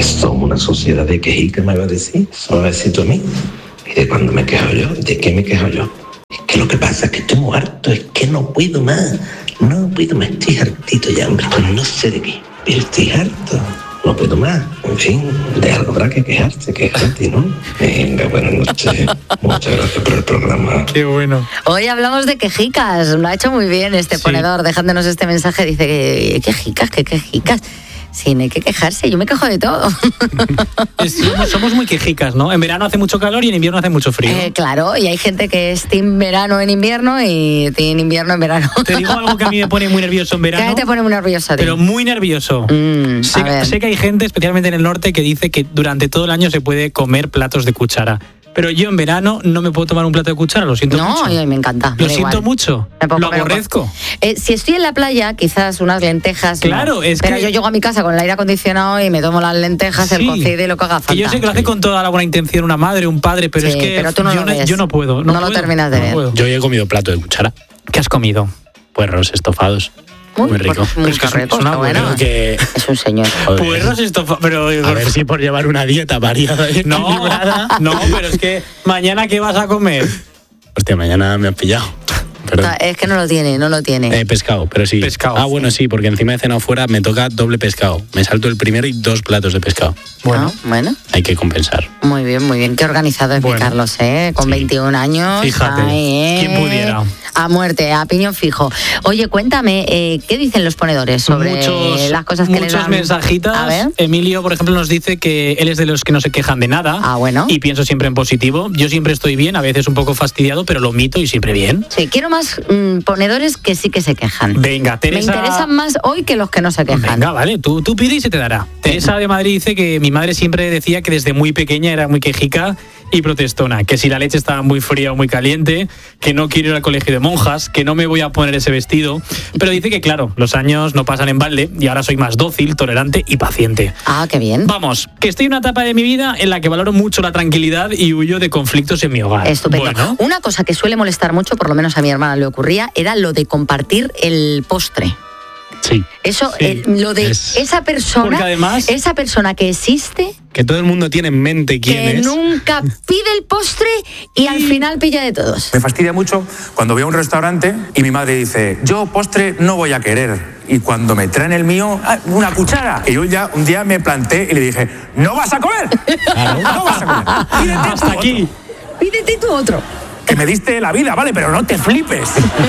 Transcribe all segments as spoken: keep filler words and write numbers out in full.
que somos una sociedad de quejica, me va a decir. Eso me va a decir tú a mí. Y de cuando me quejo yo, ¿de qué me quejo yo? Es que lo que pasa es que estoy muy harto, es que no puedo más. No puedo más, estoy hartito ya, hombre. Pues no sé de qué, pero estoy harto. No puedo más. En fin, de algo habrá que quejarse, quejarte, ¿no? Venga, buenas noches. Muchas gracias por el programa. Qué bueno. Hoy hablamos de quejicas. Lo ha hecho muy bien este sí. ponedor, dejándonos este mensaje. Dice, quejicas, qué quejicas. Sí, no hay que quejarse, yo me quejo de todo. Somos, somos muy quejicas, ¿no? En verano hace mucho calor y en invierno hace mucho frío. Eh, claro, y hay gente que es team verano en invierno y team invierno en verano. Te digo algo que a mí me pone muy nervioso en verano. ¿Qué te pone muy nervioso? Pero muy nervioso. Mm, sé, sé que hay gente, especialmente en el norte, que dice que durante todo el año se puede comer platos de cuchara. Pero yo en verano no me puedo tomar un plato de cuchara, lo siento no, mucho. No, a mí me encanta. Lo siento igual. mucho, lo aborrezco. Eh, si estoy en la playa, quizás unas lentejas. Claro, no. es Pero que... yo llego a mi casa con el aire acondicionado y me tomo las lentejas, sí. el cocido y lo que haga falta. Y yo sé que lo hace con toda la buena intención una madre, un padre, pero sí, es que pero tú no yo, lo no, ves. yo no puedo. No, no puedo, lo terminas de no ver. Puedo. Yo he comido plato de cuchara. ¿Qué has comido? Puerros estofados. Muy, muy rico. Pues, muy es que correcto, es una bueno. que... Es un señor. Puerros estofados, pero... A ver si por llevar una dieta variada. No, no, pero es que mañana ¿qué vas a comer? Hostia, mañana me has pillado. No, es que no lo tiene, no lo tiene. Eh, pescado, pero sí. Pescado. Ah, bueno, sí, porque encima de cenado fuera me toca doble pescado. Me salto el primero y dos platos de pescado. Bueno, ah, bueno. Hay que compensar. Muy bien, muy bien. Qué organizado es bueno. mi Carlos, ¿eh? Con sí. veintiún años. Fíjate, ay, eh, ¿quién pudiera? A muerte, a piñón fijo. Oye, cuéntame, eh, ¿qué dicen los ponedores sobre muchos, las cosas que muchos les dan? mensajitas. A ver. Emilio, por ejemplo, nos dice que él es de los que no se quejan de nada. Ah, bueno. Y pienso siempre en positivo. Yo siempre estoy bien, a veces un poco fastidiado, pero lo omito y siempre bien. Sí, quiero más mmm, ponedores que sí que se quejan. Venga, Teresa. Me interesan más hoy que los que no se quejan. Venga, vale, tú, tú pide y se te dará. Teresa de Madrid dice que mi madre siempre decía que desde muy pequeña era muy quejica y protestona, que si la leche estaba muy fría o muy caliente, que no quiero ir al colegio de monjas, que no me voy a poner ese vestido, pero dice que claro, los años no pasan en balde y ahora soy más dócil, tolerante y paciente. Ah, qué bien. Vamos, que estoy en una etapa de mi vida en la que valoro mucho la tranquilidad y huyo de conflictos en mi hogar. Estupendo. Bueno. Una cosa que suele molestar mucho, por lo menos a mi hermana le ocurría, era lo de compartir el postre. Sí. Eso, sí, eh, lo de es... esa persona, además, esa persona que existe, que todo el mundo tiene en mente quién que es, que nunca pide el postre y, y al final pilla de todos. Me fastidia mucho cuando voy a un restaurante y mi madre dice, yo postre no voy a querer. Y cuando me traen el mío, una cuchara. Y yo ya un día me planté y le dije, no vas a comer. Claro. No vas a comer. Pídete hasta aquí. Otro. Pídete tú otro. Que me diste la vida, vale, pero no te flipes.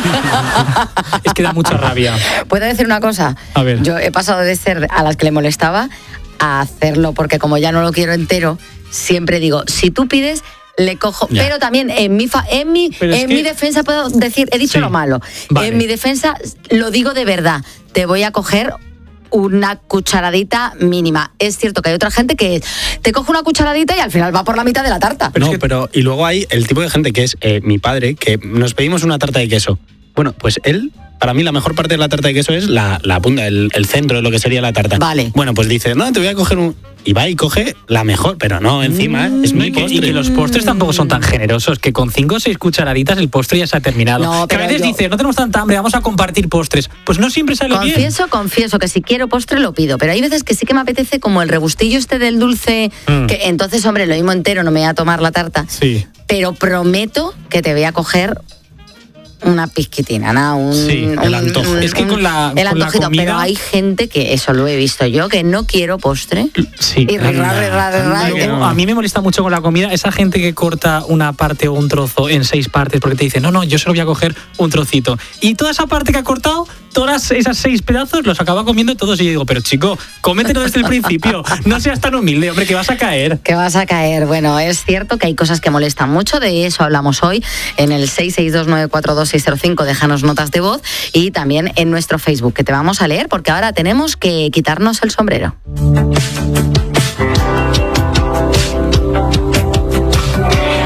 Es que da mucha rabia. ¿Puedo decir una cosa? A ver. Yo he pasado de ser a las que le molestaba a hacerlo porque como ya no lo quiero entero, siempre digo, si tú pides, le cojo. Ya. Pero también en mi fa, en mi, en mi defensa puedo decir, he dicho sí. lo malo. Vale. En mi defensa lo digo de verdad. Te voy a coger una cucharadita mínima. Es cierto que hay otra gente que te coge una cucharadita y al final va por la mitad de la tarta. Pero no, es que... pero y luego hay el tipo de gente que es eh, mi padre, que nos pedimos una tarta de queso. Bueno, pues él, para mí la mejor parte de la tarta de queso es la, la punta, el, el centro de lo que sería la tarta. Vale. Bueno, pues dice, no, te voy a coger un... Y va y coge la mejor, pero no encima, mm, es mi y postre. Que, y que los postres tampoco son tan generosos, que con cinco o seis cucharaditas el postre ya se ha terminado. No, que a veces yo... dice, no tenemos tanta hambre, vamos a compartir postres. Pues no siempre sale confieso, bien. Confieso, confieso que si quiero postre lo pido, pero hay veces que sí que me apetece como el rebustillo este del dulce, mm. que entonces, hombre, lo mismo entero no me voy a tomar la tarta. Sí. Pero prometo que te voy a coger una pizquitina, ¿no? Un, sí, un, el antojo. Un, es que con la, el con antojito, la comida... pero hay gente que, eso lo he visto yo, que no quiero postre. Sí. Y ra, ra, ra, ra, no, no. A mí me molesta mucho con la comida esa gente que corta una parte o un trozo en seis partes porque te dice, no, no, yo solo voy a coger un trocito. Y toda esa parte que ha cortado, todas esas seis pedazos los acaba comiendo todos. Y yo digo, pero chico, cómetelo desde el principio. No seas tan humilde, hombre, que vas a caer. Que vas a caer. Bueno, es cierto que hay cosas que molestan mucho. De eso hablamos hoy en el seis seis dos nueve cuatro dos seis cero cinco. Déjanos notas de voz y también en nuestro Facebook, que te vamos a leer porque ahora tenemos que quitarnos el sombrero. Esta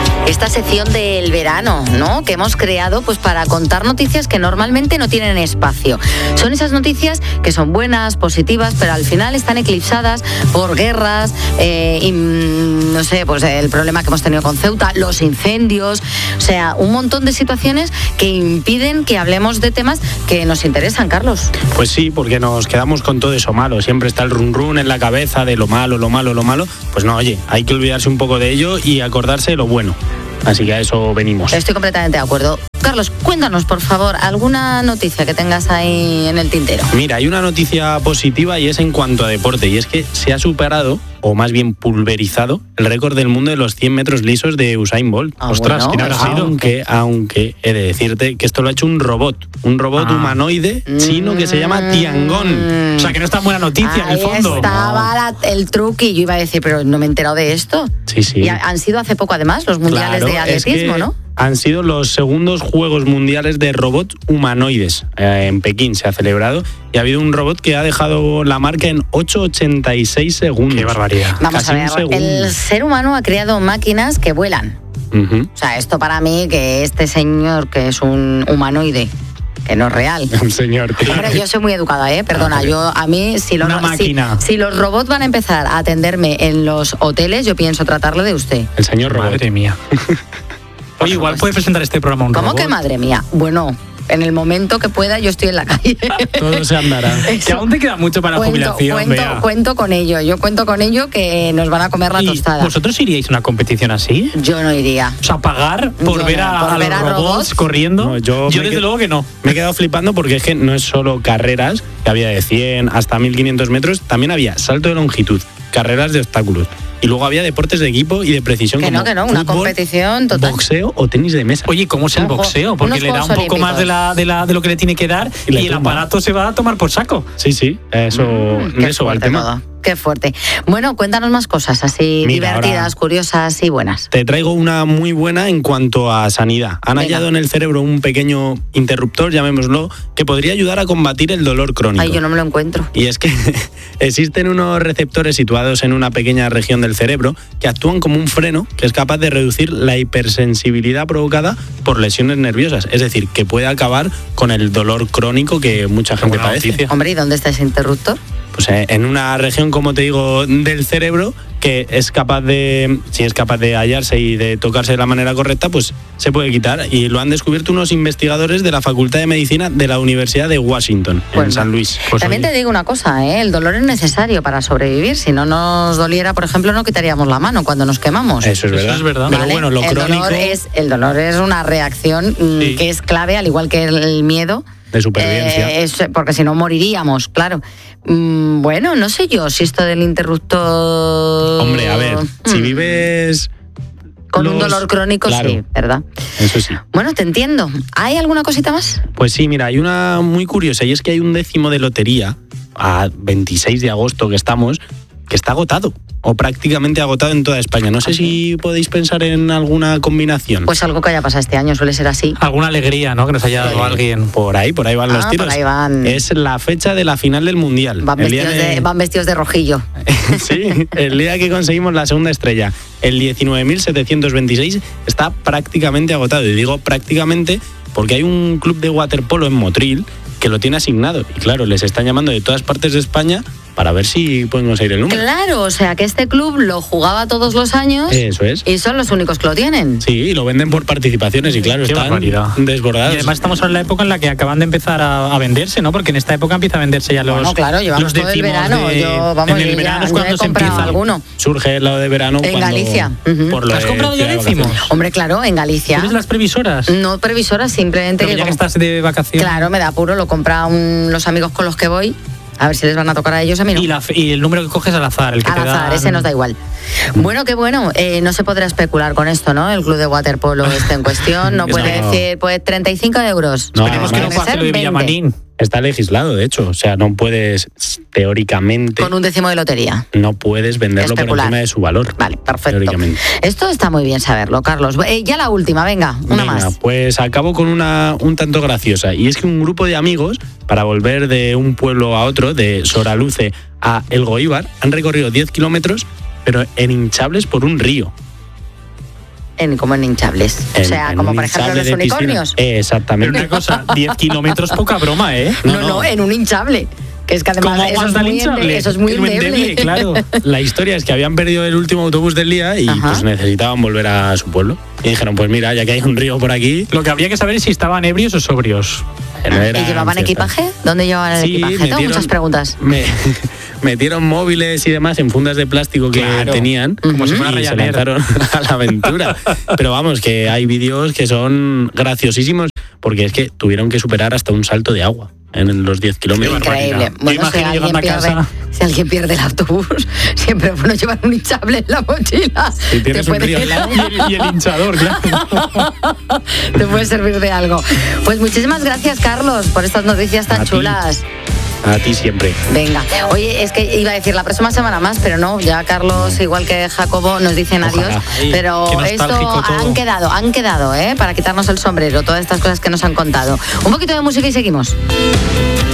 esta sección del verano, ¿no? Que hemos creado pues para contar noticias que normalmente no tienen espacio. Son esas noticias que son buenas, positivas, pero al final están eclipsadas por guerras, eh, y, no sé, pues el problema que hemos tenido con Ceuta, los incendios, o sea, un montón de situaciones que impiden que hablemos de temas que nos interesan, Carlos. Pues sí, porque nos quedamos con todo eso malo. Siempre está el run run en la cabeza de lo malo, lo malo, lo malo. Pues no, oye, hay que olvidarse un poco de ello y acordarse de lo bueno. Así que a eso venimos. Estoy completamente de acuerdo. Carlos, cuéntanos, por favor, alguna noticia que tengas ahí en el tintero. Mira, hay una noticia positiva y es en cuanto a deporte, y es que se ha superado, o más bien pulverizado, el récord del mundo de los cien metros lisos de Usain Bolt. Ah, Ostras, bueno, ¿quién habrá sido? Aunque, aunque he de decirte que esto lo ha hecho un robot, un robot Ah. humanoide chino que se llama Tiangong. O sea, que no es tan buena noticia en Ahí el fondo. estaba la- el truqui. Yo iba a decir, pero no me he enterado de esto. Sí, sí. Y ha- han sido hace poco, además, los mundiales Claro, de es atletismo, que ¿no? Han sido los segundos Juegos Mundiales de Robots Humanoides. Eh, en Pekín se ha celebrado y ha habido un robot que ha dejado la marca en ocho ochenta y seis segundos. Qué barbaridad. Vamos Casi a un ver, segundo. el ser humano ha creado máquinas que vuelan. Ujú. O sea, esto para mí, que este señor, que es un humanoide, que no es real. Un señor. tío. Hombre, yo soy muy educada, ¿eh? Perdona, yo a mí, si los, Una si, máquina. si los robots van a empezar a atenderme en los hoteles, yo pienso tratarle de usted. El señor robot. Madre mía. Oye, igual puede presentar este programa un ¿Cómo robot. que madre mía? Bueno, en el momento que pueda, yo estoy en la calle. Todo se andará. Que aún te queda mucho para la cuento, jubilación, cuento, Bea. cuento con ello, yo cuento con ello que nos van a comer la ¿Y tostada. vosotros iríais a una competición así? Yo no iría. O sea, pagar por Yo ver no, a, por a ver los a robots, robots. corriendo. No, yo yo me desde qued- luego que no. Me he quedado flipando porque es que no es solo carreras, que había de cien hasta mil quinientos metros, también había salto de longitud, carreras de obstáculos. Y luego había deportes de equipo y de precisión Que como no, que no, una fútbol, competición total. boxeo o tenis de mesa. Oye, ¿cómo es el Un juego- boxeo? Porque unos le da un Juegos poco más de, la, de, la, de lo que le tiene que dar Y y, le el tumba. aparato se va a tomar por saco. Sí, sí, eso, Mm, de qué eso va el fuerte tema. todo. Qué fuerte. Bueno, cuéntanos más cosas así Mira, divertidas, ahora- curiosas y buenas. Te traigo una muy buena en cuanto a sanidad. Han Venga. hallado en el cerebro un pequeño interruptor, llamémoslo, que podría ayudar a combatir el dolor crónico. Ay, yo no me lo encuentro. Y es que existen unos receptores situados en una pequeña región del cerebro que actúan como un freno que es capaz de reducir la hipersensibilidad provocada por lesiones nerviosas. Es decir, que puede acabar con el dolor crónico que mucha gente buena padece. noticia. Hombre, ¿y dónde está ese interruptor? Pues eh, en una región, como te digo, del cerebro que es capaz de, si es capaz de hallarse y de tocarse de la manera correcta, pues se puede quitar. Y lo han descubierto unos investigadores de la Facultad de Medicina de la Universidad de Washington, Bueno, en San Luis. Pues También oye. te digo una cosa, ¿eh? El dolor es necesario para sobrevivir. Si no nos doliera, por ejemplo, no quitaríamos la mano cuando nos quemamos. Eso es Eso verdad. es verdad. Pero ¿Vale? bueno, lo el crónico dolor es el dolor es una reacción mm, Sí. que es clave, al igual que el, el miedo. de supervivencia. Eh, es- porque si no moriríamos, claro. Mm, bueno, no sé yo si esto del interruptor. Hombre, a ver, si Mm, vives con un los- dolor crónico, Claro, sí, ¿verdad? eso sí. Bueno, te entiendo. ¿Hay alguna cosita más? Pues sí, mira, hay una muy curiosa y es que hay un décimo de lotería a veintiséis de agosto que estamos que está agotado o prácticamente agotado en toda España. No sé si podéis pensar en alguna combinación. Pues algo que haya pasado este año, suele ser así. Alguna alegría, ¿no? Que nos haya dado Eh, alguien. Por ahí, por ahí van Ah, los por tiros. ahí van. Es la fecha de la final del Mundial. Van El día vestidos, de... van vestidos de rojillo. Sí, el día que conseguimos la segunda estrella, el diecinueve mil setecientos veintiséis, está prácticamente agotado. Y digo prácticamente porque hay un club de waterpolo en Motril que lo tiene asignado. Y claro, les están llamando de todas partes de España para ver si pueden conseguir el número. Claro, o sea que este club lo jugaba todos los años Eso es. y son los únicos que lo tienen. Sí, y lo venden por participaciones y claro, Qué están barbaridad. desbordados. Y además estamos en la época en la que acaban de empezar a, a venderse, ¿no? Porque en esta época empieza a venderse ya los Bueno, claro, llevamos los todo el décimos verano. de- Yo, vamos, en el yo verano ya- es yo cuando he se comprado empieza. alguno. Surge lo de verano En cuando- Galicia. Ujú. por lo ¿Has de comprado ya ciudad de décimos? vacaciones. Hombre, claro, en Galicia. ¿Eres las previsoras? No previsoras, simplemente Pero que ya que como- estás de vacaciones. Claro, me da apuro, lo compran los amigos con los que voy. A ver si les van a tocar a ellos, a mí no. Y, la fe- y el número que coges al azar, el que Al te azar, dan- ese nos da igual. Bueno, qué bueno. Eh, no se podrá especular con esto, ¿no? El club de waterpolo está en cuestión. No Eso puede no. decir, pues treinta y cinco euros. No, Esperemos que no además- pase lo de veinte. Villamarín. Está legislado, de hecho. O sea, no puedes, teóricamente, Con un décimo de lotería. no puedes venderlo por Especular. encima de su valor. Vale, perfecto. Teóricamente. Esto está muy bien saberlo, Carlos. Eh, ya la última, venga, una Venga, más. pues acabo con una un tanto graciosa. Y es que un grupo de amigos, para volver de un pueblo a otro, de Soraluce a Elgoíbar, han recorrido diez kilómetros, pero en hinchables por un río. en, como en hinchables. En- o sea, en como un por ejemplo hinchable los de piscina. unicornios. Pero Exactamente. una cosa, diez kilómetros poca broma, ¿eh? No, no, no, no. en un hinchable. Que es que además ¿Cómo eso es, aguanta el muy hinchable? ende- eso es muy El endeble. endeble, claro. La historia es que habían perdido el último autobús del día y Ajá. pues necesitaban volver a su pueblo. Y dijeron, pues mira, ya que hay un río por aquí... Lo que habría que saber es si estaban ebrios o sobrios. no era ¿Y llevaban fiesta. equipaje? ¿Dónde llevaban el Sí, equipaje? Tengo metieron- muchas preguntas. Me, metieron móviles y demás en fundas de plástico que Claro, tenían como si fuera y se Ryanair. lanzaron a la aventura. Pero vamos, que hay vídeos que son graciosísimos porque es que tuvieron que superar hasta un salto de agua en los diez kilómetros. Increíble. Yo Bueno, si imagino alguien, llegando a pierde, casa. si alguien pierde el autobús, siempre es bueno llevar un hinchable en la mochila. Si tienes Te un puede- río al lado. Y el, y el hinchador, claro. Te puede servir de algo. Pues muchísimas gracias, Carlos, por estas noticias tan A ti. chulas. A ti siempre. Venga, oye, es que iba a decir la próxima semana más, pero no, ya Carlos, igual que Jacobo, nos dicen Ojalá. adiós. Ay, Pero qué esto nostálgico todo. han quedado, han quedado, ¿eh? Para quitarnos el sombrero, todas estas cosas que nos han contado. Un poquito de música y seguimos.